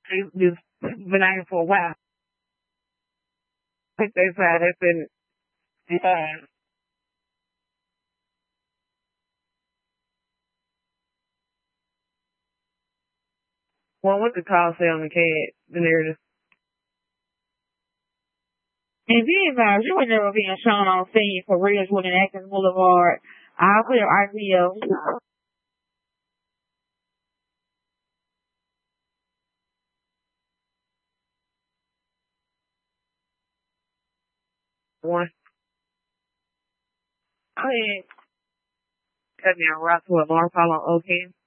It's been out here for a while. I think they said it's been well, what the call say on the cat, the narrative. And then, you would never being shown on scene for Ridgewood and Atkins Boulevard. I'll put an RPO. One. I mean, cut me a rock to a long call on OK.